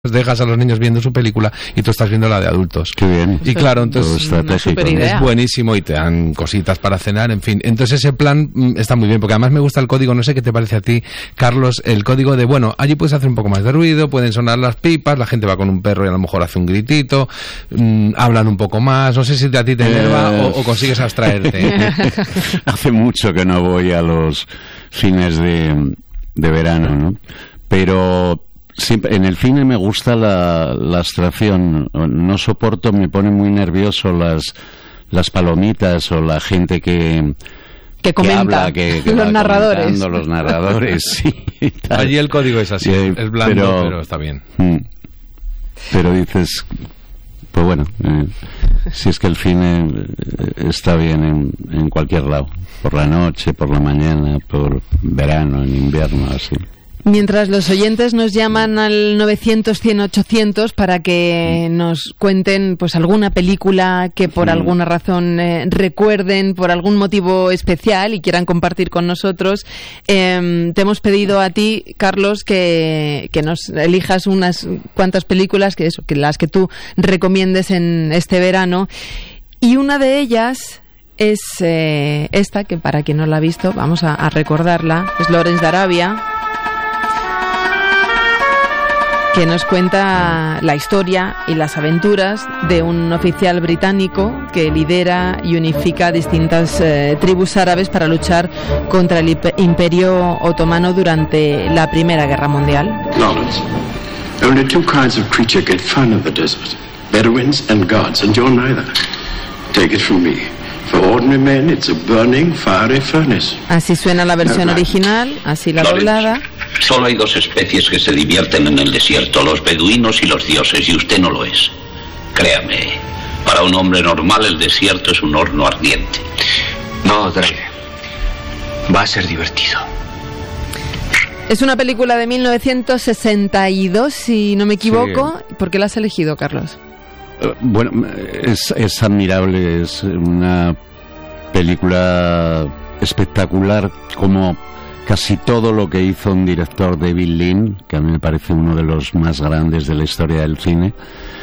dejas a los niños viendo su película y tú estás viendo la de adultos. Qué bien. Y claro, entonces es buenísimo y te dan cositas para cenar, en fin. Entonces ese plan está muy bien, porque además me gusta el código, no sé qué te parece a ti, Carlos, el código de, bueno, allí puedes hacer un poco más de ruido, pueden sonar las pipas, la gente va con un perro y a lo mejor hace un gritito, hablan un poco más, no sé si a ti te enerva o consigues abstraerte. Hace mucho que no voy a los fines de verano, ¿no? Pero siempre, en el cine me gusta la abstracción. No soporto, me pone muy nervioso las palomitas o la gente que comenta, habla, que los narradores. Los narradores, sí. Allí el código es así, es blando, pero está bien. Pero dices, pues bueno, si es que el cine está bien en cualquier lado, por la noche, por la mañana, por verano, en invierno, así. Mientras los oyentes nos llaman al 900-100-800 para que nos cuenten pues alguna película que por alguna razón recuerden, por algún motivo especial y quieran compartir con nosotros, te hemos pedido a ti, Carlos, que nos elijas unas cuantas películas, que las que tú recomiendes en este verano, y una de ellas es esta, que para quien no la ha visto, vamos a recordarla, es Lawrence de Arabia, que nos cuenta la historia y las aventuras de un oficial británico que lidera y unifica distintas tribus árabes para luchar contra el Imperio Otomano durante la Primera Guerra Mundial. Lawrence, only two kinds of creature get fun in the desert: Bedouins and gods, and you're neither. Take it from me. For ordinary men, it's a burning, fiery furnace. Así suena la versión original, así la doblada. Solo hay dos especies que se divierten en el desierto, los beduinos y los dioses, y usted no lo es. Créame, para un hombre normal el desierto es un horno ardiente. No, Drake, va a ser divertido. Es una película de 1962, si no me equivoco. Sí. ¿Por qué la has elegido, Carlos? Bueno, es admirable, es una película espectacular, como casi todo lo que hizo un director, David Lean, que a mí me parece uno de los más grandes de la historia del cine.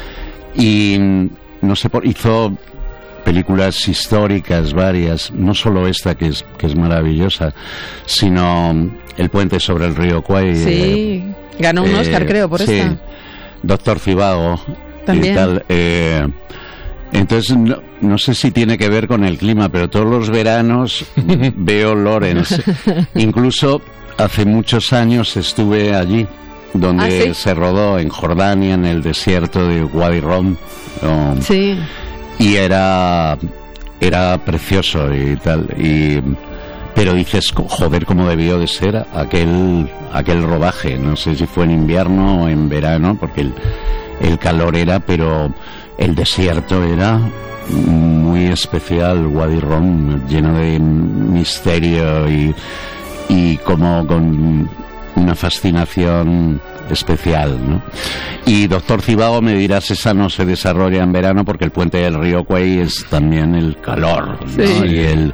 Y no sé, hizo películas históricas varias, no solo esta que es maravillosa, sino El puente sobre el río Kwai. Sí, ganó un Oscar, creo, por esta. Doctor Zhivago. También. Y tal, entonces no sé si tiene que ver con el clima, pero todos los veranos veo Lawrence. Incluso hace muchos años estuve allí, donde se rodó, en Jordania, en el desierto de Wadi Rum. Sí. Y era precioso y tal. Pero dices, joder, cómo debió de ser aquel rodaje. No sé si fue en invierno o en verano, porque el calor era, pero el desierto era muy especial. Wadi Rum, lleno de misterio y como con una fascinación especial, ¿no? Y Doctor Zhivago, me dirás, esa no se desarrolla en verano porque el puente del río Kwai es también el calor, ¿no? Sí.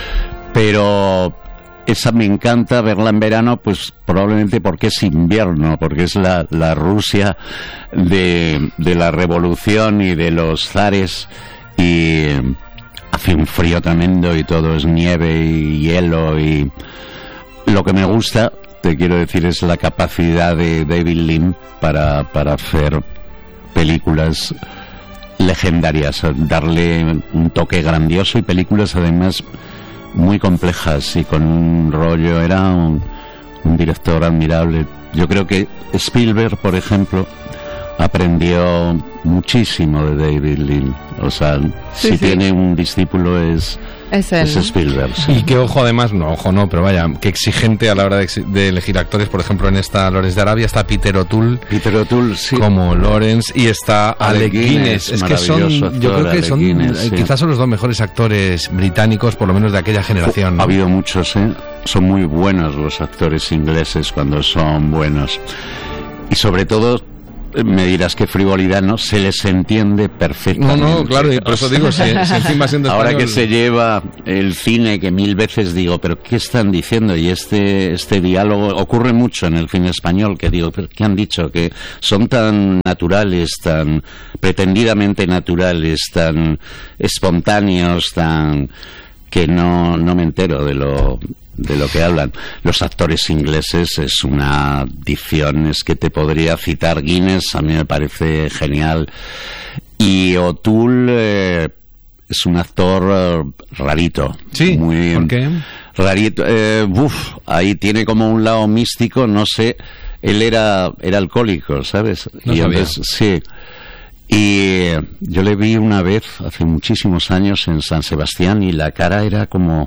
Pero esa me encanta verla en verano, pues probablemente porque es invierno, porque es la Rusia de la revolución y de los zares, y hace un frío tremendo y todo es nieve y hielo, y lo que me gusta, te quiero decir, es la capacidad de David Lean para hacer películas legendarias, darle un toque grandioso, y películas además muy complejas y con un rollo. Era un director admirable. Yo creo que Spielberg, por ejemplo, aprendió muchísimo de David Lean. O sea, si tiene un discípulo es Spielberg. Sí. Y que pero vaya, que exigente a la hora de elegir actores. Por ejemplo, en esta Lawrence de Arabia está Peter O'Toole, sí, como Lawrence, y está Alec Guinness. Es que yo creo que son quizás son los dos mejores actores británicos, por lo menos de aquella generación, ¿no? Ha habido muchos, son muy buenos los actores ingleses cuando son buenos, y sobre todo me dirás que frivolidad, ¿no? Se les entiende perfectamente. No, claro, y por eso digo, si encima siendo ahora español... que se lleva el cine, que 1000 veces digo, pero ¿qué están diciendo? Y este diálogo ocurre mucho en el cine español, que digo, ¿pero qué han dicho? Que son tan naturales, tan pretendidamente naturales, tan espontáneos, tan... que no me entero de lo que hablan. Los actores ingleses es una dicción, es que te podría citar Guinness, a mí me parece genial. Y O'Toole es un actor rarito. Sí, muy ¿por qué? Rarito. Ahí tiene como un lado místico, no sé. Él era alcohólico, ¿sabes? No y sabía. entonces, sí. Y yo le vi una vez, hace muchísimos años, en San Sebastián, y la cara era como...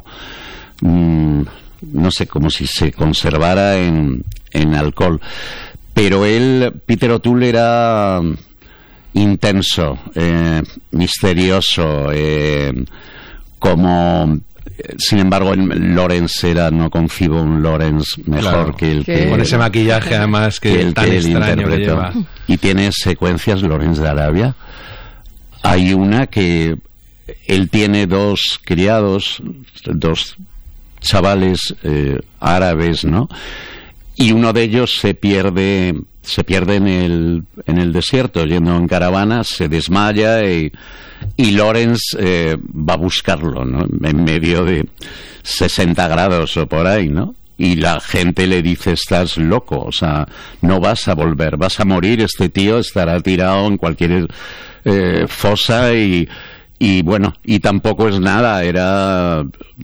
no sé, como si se conservara en alcohol. Pero Peter O'Toole, era intenso, misterioso, como... Sin embargo, Lawrence no concibo un Lawrence mejor, claro, que el que... Con ese maquillaje, además, que el tan extraño que lleva. Y tiene secuencias, Lawrence de Arabia. Hay una que él tiene 2 criados, 2 chavales árabes, ¿no? Y uno de ellos se pierde en el desierto, yendo en caravana, se desmaya y Lawrence va a buscarlo, ¿no? En medio de 60 grados o por ahí, ¿no? Y la gente le dice, estás loco, o sea, no vas a volver, vas a morir, este tío estará tirado en cualquier fosa y bueno, y tampoco es nada, era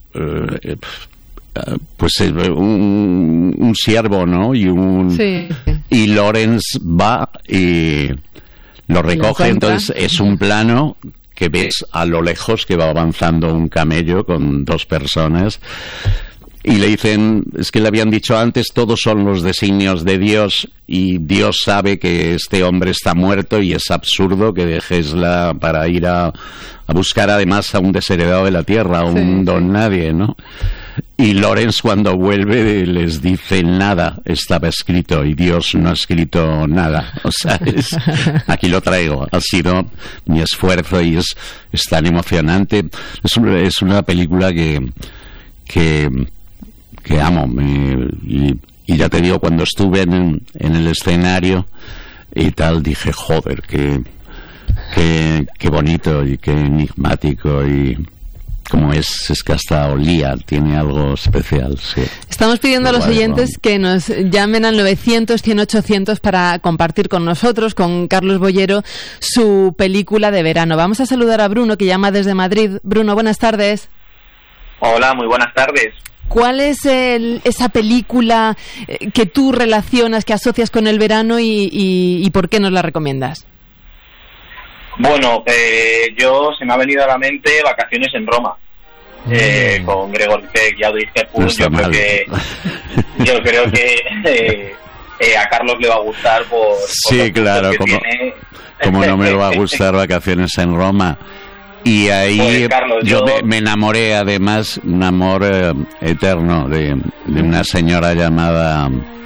pues un siervo, ¿no? Sí. Y Lawrence va y lo recoge, entonces es un plano que ves a lo lejos que va avanzando un camello con 2 personas y le dicen, es que le habían dicho antes, todos son los designios de Dios y Dios sabe que este hombre está muerto y es absurdo que dejesla para ir a buscar además a un desheredado de la tierra, a un don nadie, ¿no? Y Lawrence, cuando vuelve, les dice, nada estaba escrito y Dios no ha escrito nada. O sea, aquí lo traigo, ha sido mi esfuerzo y es tan emocionante. Es una película que amo, y ya te digo, cuando estuve en el escenario y tal, dije, joder, qué bonito y qué enigmático, y como es que hasta olía, tiene algo especial, sí. Estamos pidiendo a los oyentes que nos llamen al 900-100-800 para compartir con nosotros, con Carlos Boyero, su película de verano. Vamos a saludar a Bruno, que llama desde Madrid. Bruno, buenas tardes. Hola, muy buenas tardes. ¿Cuál es esa película que tú relacionas, que asocias con el verano y por qué nos la recomiendas? Bueno, se me ha venido a la mente Vacaciones en Roma, con Gregory Peck y Audrey Hepburn. Yo creo que a Carlos le va a gustar por sí, claro, como no me va a gustar Vacaciones en Roma. Y ahí pues, Carlos, yo me enamoré, además, un amor eterno de una señora llamada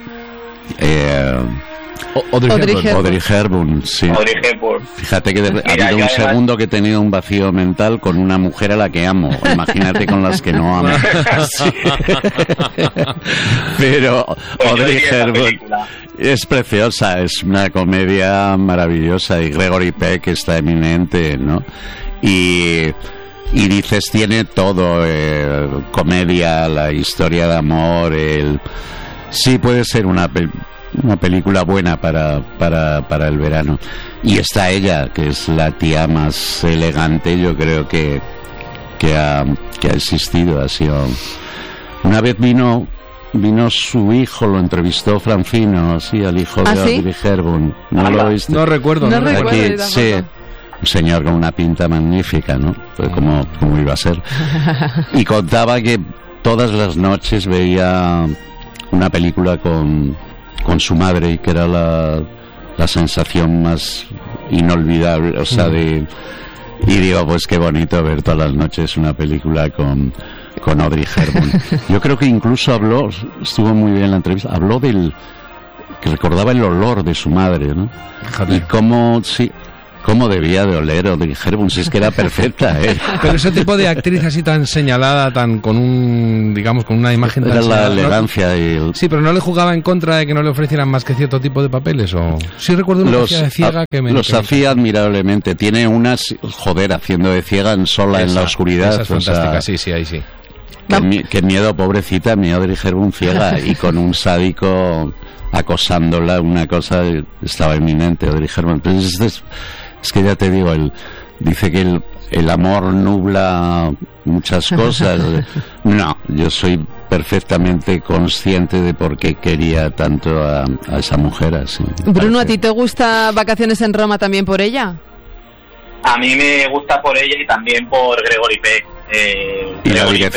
Audrey Hepburn, sí. Audrey Hepburn. Fíjate que ha habido un segundo que he tenido un vacío mental con una mujer a la que amo. Imagínate con las que no amo. Sí. Pero pues Audrey Hepburn es preciosa, es una comedia maravillosa, y Gregory Peck está eminente, ¿no? Y dices, tiene todo, comedia, la historia de amor, sí, puede ser una película buena para el verano. Y está ella, que es la tía más elegante, yo creo que ha existido. Ha sido... Una vez vino su hijo, lo entrevistó Francino, sí, al hijo de Audrey Hepburn. ¿No lo viste? No recuerdo. Aquí, sí. Un señor con una pinta magnífica, ¿no? Pues como iba a ser. Y contaba que todas las noches veía una película con su madre, y que era la sensación más inolvidable, o sea, y digo, pues qué bonito ver todas las noches una película con Audrey Hepburn. Yo creo que incluso estuvo muy bien la entrevista, habló recordaba el olor de su madre, ¿no? Y cómo debía de oler Audrey Hepburn, si es que era perfecta, ¿eh? Pero ese tipo de actriz así tan señalada, tan con con una imagen tan señalada, la elegancia, ¿no? Sí, pero ¿no le jugaba en contra de que no le ofrecieran más que cierto tipo de papeles? ¿O sí recuerdo una que hacía de ciega que me... Los hacía admirablemente. Tiene unas, haciendo de ciega sola en la oscuridad. Esa es fantástica, sí, ahí sí. Qué miedo, pobrecita, mi Audrey Hepburn ciega y con un sádico acosándola, una cosa estaba eminente, Audrey Hepburn. Entonces, es que ya te digo, dice que el amor nubla muchas cosas. No, yo soy perfectamente consciente de por qué quería tanto a esa mujer así. Bruno, ¿a ti te gusta Vacaciones en Roma también por ella? A mí me gusta por ella y también por Gregory Peck. Y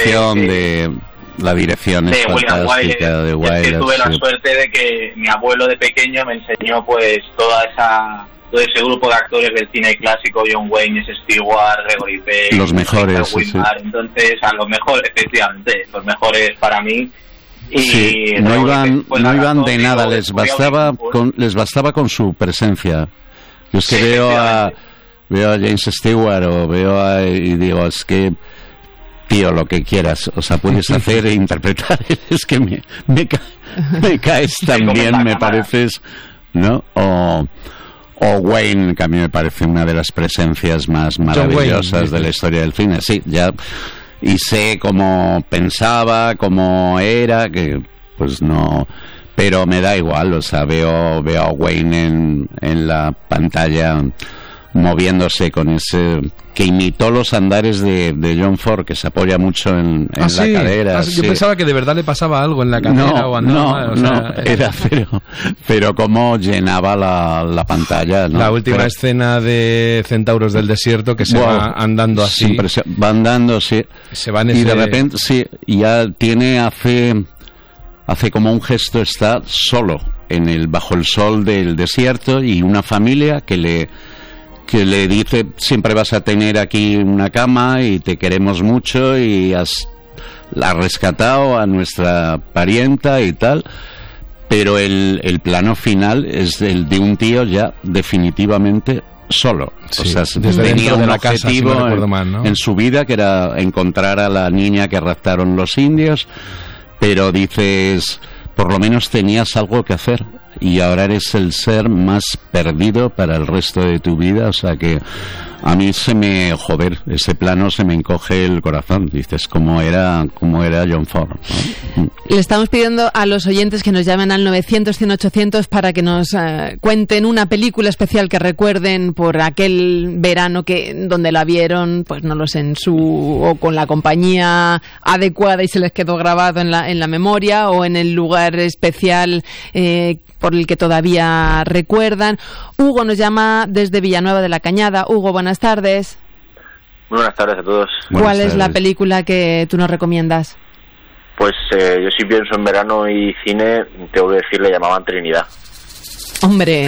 la dirección es fantástica de Wilder. Es que tuve la suerte de que mi abuelo de pequeño me enseñó pues todo ese grupo de actores del cine clásico, John Wayne, Stewart, Gregory Peck, los mejores, sí. Entonces a los mejores, efectivamente, los mejores para mí. Y sí, no iban de nada, les bastaba con su presencia. Yo es que veo a James Stewart y digo, es que tío, lo que quieras, o sea, puedes hacer e interpretar, es que me caes tan bien, me pareces, ¿no? O Wayne, que a mí me parece una de las presencias más maravillosas de la historia del cine, sí, ya, y sé cómo pensaba, cómo era, que pues no, pero me da igual, o sea, veo a Wayne en la pantalla moviéndose con ese que imitó los andares de John Ford, que se apoya mucho en la cadera. Yo pensaba que de verdad le pasaba algo en la cadera o andaba. Era pero cómo llenaba la pantalla, ¿no? La última escena de Centauros del Desierto, que se va andando así. Va andando, sí. Se va en y de repente, sí, ya hace como un gesto, está solo bajo el sol del desierto, y una familia que le dice, siempre vas a tener aquí una cama y te queremos mucho y has rescatado a nuestra parienta y tal, pero el plano final es el de un tío ya definitivamente solo. Sí, o sea, tenía un objetivo casa, si no mal, ¿no? en su vida, que era encontrar a la niña que raptaron los indios, pero dices, por lo menos tenías algo que hacer. Y ahora eres el ser más perdido para el resto de tu vida, o sea que a mí ese plano se me encoge el corazón. Dices, ¿cómo era John Ford, ¿no? Le estamos pidiendo a los oyentes que nos llamen al 900-100-800 para que nos cuenten una película especial que recuerden por aquel verano donde la vieron, pues no lo sé, o con la compañía adecuada y se les quedó grabado en la memoria, o en el lugar especial por el que todavía recuerdan. Hugo nos llama desde Villanueva de la Cañada. Hugo, buenas tardes. Muy buenas tardes a todos. ¿Cuál es la película que tú nos recomiendas? Pues yo sí pienso en verano y cine, tengo que decir, le llamaban Trinidad. Hombre.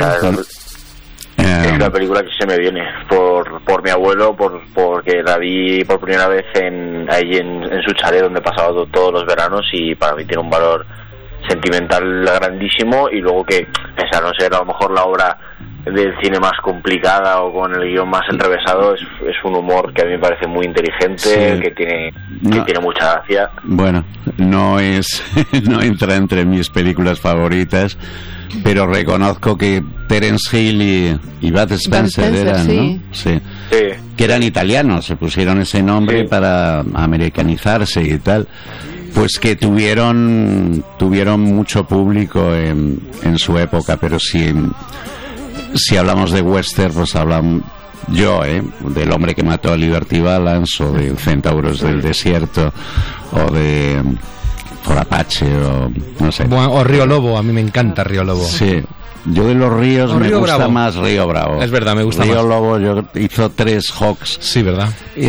Es una película que se me viene por mi abuelo, porque la vi por primera vez ahí en su chalet donde he pasado todos los veranos, y para mí tiene un valor sentimental grandísimo, y luego que, pese a no ser a lo mejor la obra del cine más complicada o con el guión más enrevesado, es un humor que a mí me parece muy inteligente, sí, que tiene mucha gracia. Bueno, no entra entre mis películas favoritas, pero reconozco que Terence Hill y Bud Spencer eran, sí, ¿no? Sí. Que eran italianos, se pusieron ese nombre para americanizarse y tal. Pues que tuvieron mucho público en su época, pero si hablamos de western, pues hablamos del hombre que mató a Liberty Balance, o de Centauros del Desierto, o de Apache, o no sé. O Río Lobo, a mí me encanta Río Lobo. Sí. Yo de los ríos me gusta más Río Bravo. Es verdad, me gusta Río más. Río Lobo hizo 3 Hawks. Sí, ¿verdad?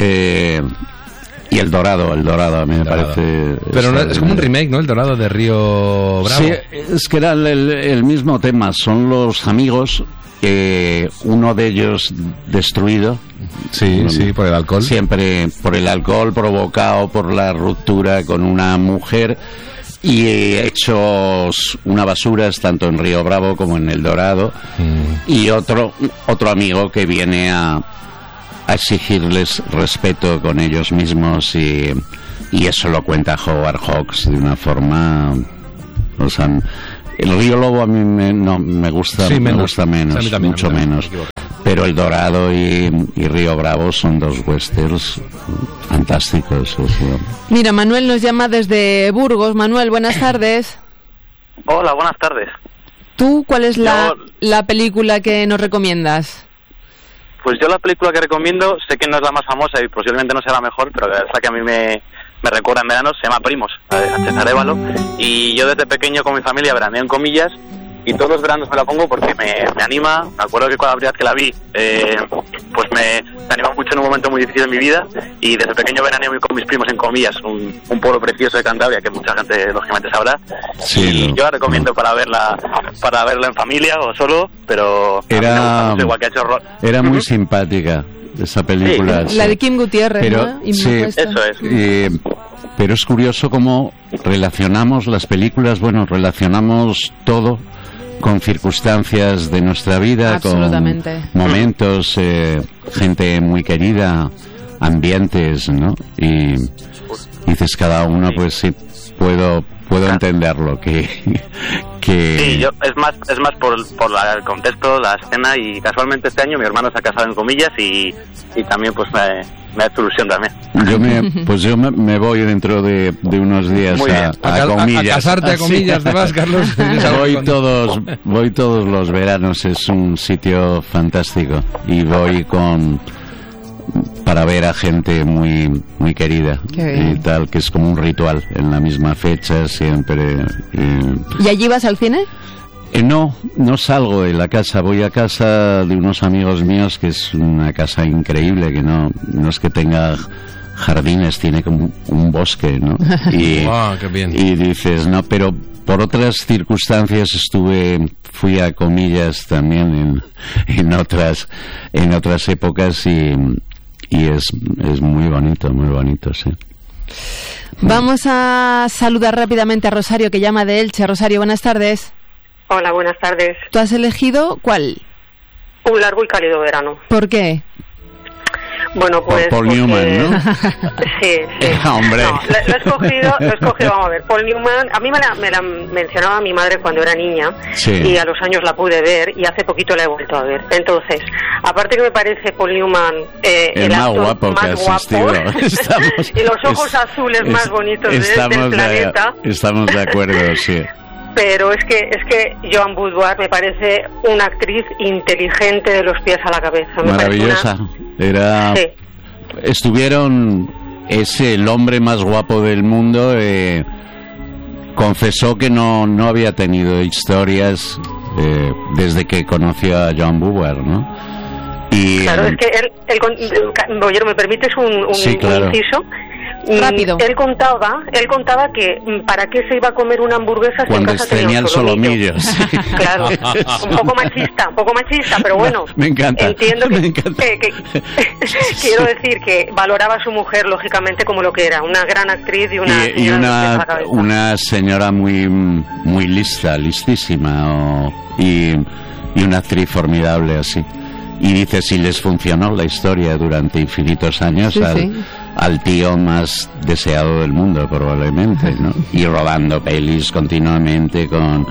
Y El Dorado a mí me parece... Pero es como un remake, ¿no? El Dorado de Río Bravo. Sí, es que era el mismo tema. Son los amigos, uno de ellos destruido. Sí, por el alcohol. Siempre por el alcohol provocado por la ruptura con una mujer. y he hecho una basuras tanto en Río Bravo como en El Dorado, y otro amigo que viene a exigirles respeto con ellos mismos, y eso lo cuenta Howard Hawks de una forma, o sea, el Río Lobo a mí me gusta, sí, me gusta menos, también, mucho menos. Pero El Dorado y Río Bravo son dos westerns fantásticos. O sea. Mira, Manuel nos llama desde Burgos. Manuel, buenas tardes. Hola, buenas tardes. ¿Tú cuál es la película que nos recomiendas? Pues yo la película que recomiendo, sé que no es la más famosa y posiblemente no sea la mejor, pero es la que a mí me recuerda en verano, se llama Primos, a César Évalo, y yo desde pequeño con mi familia veraneo en comillas, y todos los veranos me la pongo porque me anima. Me acuerdo que cuando la primera vez que la vi, pues me animó mucho en un momento muy difícil de mi vida, y desde pequeño veraneo con mis primos en comillas, un pueblo precioso de Cantabria que mucha gente lógicamente sabrá, sí, y yo la recomiendo para verla en familia o solo, pero era igual que ha hecho era muy simpática esa película, sí. La de Kim Gutiérrez, pero, ¿no? Sí, eso es. Pero es curioso cómo relacionamos las películas, relacionamos todo con circunstancias de nuestra vida, con momentos, gente muy querida, ambientes, ¿no? Y dices cada uno, pues sí, puedo entenderlo, que sí, yo es más por el contexto, la escena, y casualmente este año mi hermano se ha casado en comillas y también pues me ha hecho ilusión también. Yo me voy dentro de unos días a comillas. A casarte a comillas, ¿te vas, Carlos? Voy todos los veranos, es un sitio fantástico, y voy para ver a gente muy muy querida y tal, que es como un ritual en la misma fecha siempre. ¿Y allí vas al cine? No salgo de la casa, voy a casa de unos amigos míos, que es una casa increíble, que no es que tenga jardines, tiene como un bosque, ¿no? Y, qué bien. Y dices, no, pero por otras circunstancias fui a comillas también en otras épocas, y es muy bonito, sí. Vamos a saludar rápidamente a Rosario, que llama de Elche. Rosario, buenas tardes. Hola, buenas tardes. ¿Tú has elegido cuál? Un largo y cálido verano. ¿Por qué? Bueno, pues... Paul Newman, ¿no? Sí. Hombre. No, lo he escogido, vamos a ver. Paul Newman, a mí me la mencionaba mi madre cuando era niña, sí, y a los años la pude ver, y hace poquito la he vuelto a ver. Entonces, aparte que me parece Paul Newman el más guapo que ha existido. Y los ojos azules más bonitos del planeta. Estamos de acuerdo, sí. Pero es que Joan Boudoir me parece una actriz inteligente de los pies a la cabeza. Maravillosa. Sí. Estuvieron... Es el hombre más guapo del mundo. Confesó que no había tenido historias desde que conoció a Joan Boudoir, ¿no? Claro, es que Bollero, ¿me permites un inciso? Rápido. Él contaba que para qué se iba a comer una hamburguesa si en casa tenía un solomillo. Sí. Claro, un poco machista, pero bueno, me encanta. Entiendo que quiero decir que valoraba a su mujer lógicamente como lo que era, una gran actriz y una señora muy muy listísima, y una actriz formidable así. Y dice, si les funcionó la historia durante infinitos años, al tío más deseado del mundo probablemente, ¿no? Y rodando pelis continuamente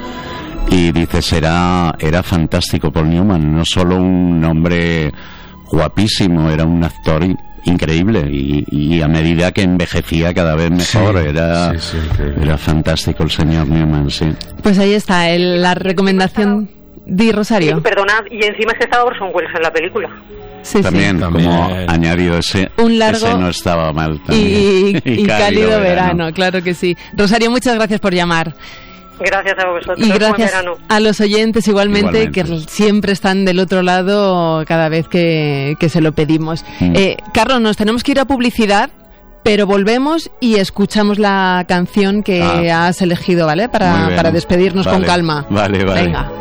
y dices, era fantástico Paul Newman, no solo un hombre guapísimo, era un actor increíble, y a medida que envejecía cada vez mejor. Era fantástico el señor Newman, sí. Pues ahí está la recomendación. Di, Rosario. Sí, perdonad, y encima es que estaba Orson Welles en la película. Sí, también, como añadido un largo ese no estaba mal también. Y cálido verano, claro que sí. Rosario, muchas gracias por llamar. Gracias a vosotros. Y gracias a los oyentes igualmente, que siempre están del otro lado cada vez que se lo pedimos. Carlos, nos tenemos que ir a publicidad, pero volvemos y escuchamos la canción que has elegido, ¿vale? Para despedirnos con calma. Vale. Venga.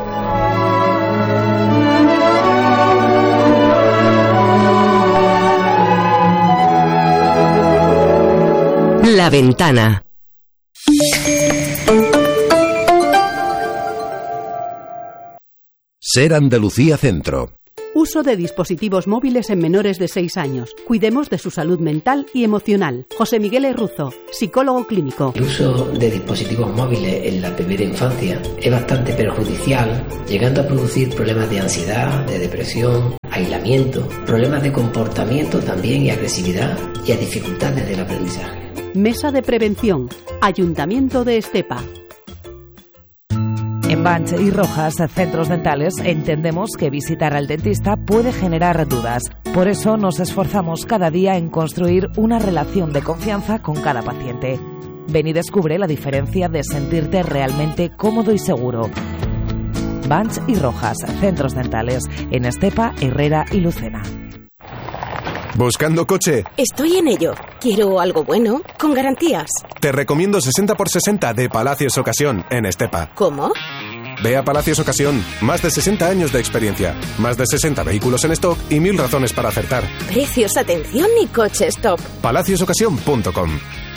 La Ventana. Ser Andalucía Centro. Uso de dispositivos móviles en menores de 6 años. Cuidemos de su salud mental y emocional. José Miguel Herruzo, psicólogo clínico. El uso de dispositivos móviles en la primera infancia es bastante perjudicial, llegando a producir problemas de ansiedad, de depresión, aislamiento, problemas de comportamiento también y agresividad y a dificultades del aprendizaje. Mesa de Prevención. Ayuntamiento de Estepa. En Banch y Rojas, centros dentales, entendemos que visitar al dentista puede generar dudas. Por eso nos esforzamos cada día en construir una relación de confianza con cada paciente. Ven y descubre la diferencia de sentirte realmente cómodo y seguro. Banch y Rojas, centros dentales, en Estepa, Herrera y Lucena. ¿Buscando coche? Estoy en ello. Quiero algo bueno, con garantías. Te recomiendo 60x60 de Palacios Ocasión, en Estepa. ¿Cómo? Ve a Palacios Ocasión. Más de 60 años de experiencia. Más de 60 vehículos en stock y 1000 razones para acertar. Precios, atención y coches top. palaciosocasión.com.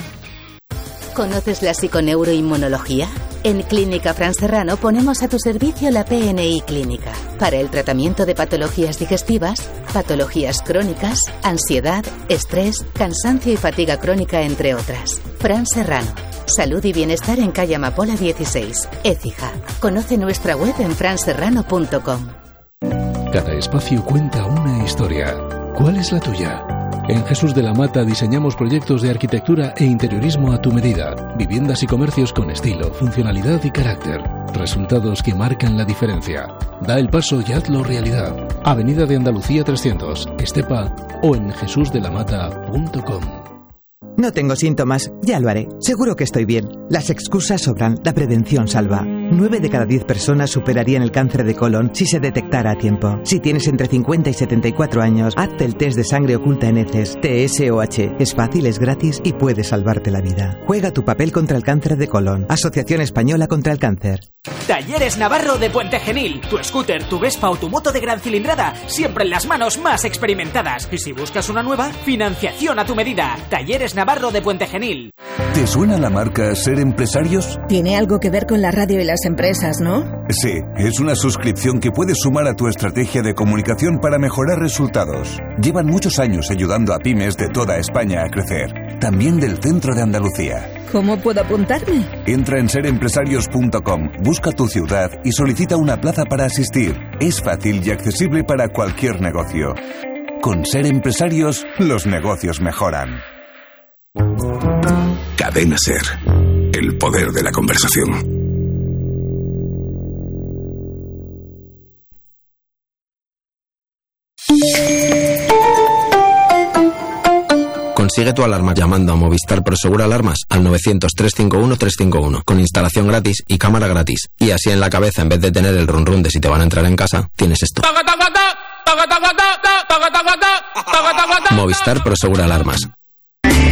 ¿Conoces la psiconeuroinmunología? En Clínica Fran Serrano ponemos a tu servicio la PNI Clínica para el tratamiento de patologías digestivas, patologías crónicas, ansiedad, estrés, cansancio y fatiga crónica, entre otras. Fran Serrano. Salud y bienestar en calle Amapola 16, Écija. Conoce nuestra web en franserrano.com. Cada espacio cuenta una historia. ¿Cuál es la tuya? En Jesús de la Mata diseñamos proyectos de arquitectura e interiorismo a tu medida. Viviendas y comercios con estilo, funcionalidad y carácter. Resultados que marcan la diferencia. Da el paso y hazlo realidad. Avenida de Andalucía 300, Estepa o en jesusdelamata.com. No tengo síntomas, ya lo haré. Seguro que estoy bien. Las excusas sobran, la prevención salva. 9 de cada 10 personas superarían el cáncer de colon si se detectara a tiempo. Si tienes entre 50 y 74 años, hazte el test de sangre oculta en heces, TSOH. Es fácil, es gratis y puede salvarte la vida. Juega tu papel contra el cáncer de colon. Asociación Española contra el Cáncer. Talleres Navarro de Puente Genil. Tu scooter, tu Vespa o tu moto de gran cilindrada, siempre en las manos más experimentadas. Y si buscas una nueva, financiación a tu medida. Talleres Navarro de Puente Genil. ¿Te suena la marca Ser Empresarios? Tiene algo que ver con la radio y las empresas, ¿no? Sí, es una suscripción que puedes sumar a tu estrategia de comunicación para mejorar resultados. Llevan muchos años ayudando a pymes de toda España a crecer, también del centro de Andalucía. ¿Cómo puedo apuntarme? Entra en serempresarios.com, busca tu ciudad y solicita una plaza para asistir. Es fácil y accesible para cualquier negocio. Con Ser Empresarios, los negocios mejoran. Cadena Ser. El poder de la conversación. Consigue tu alarma llamando a Movistar Prosegur Alarmas al 900-351-351 con instalación gratis y cámara gratis. Y así en la cabeza, en vez de tener el run run de si te van a entrar en casa, tienes esto. Movistar Prosegur Alarmas.